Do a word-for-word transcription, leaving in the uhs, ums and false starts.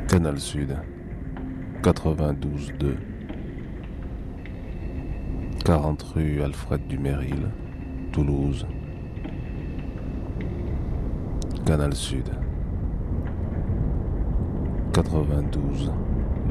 Canal Sud, quatre-vingt-douze deux, quarante rue Alfred Dumeril, Toulouse. Canal Sud, quatre-vingt-douze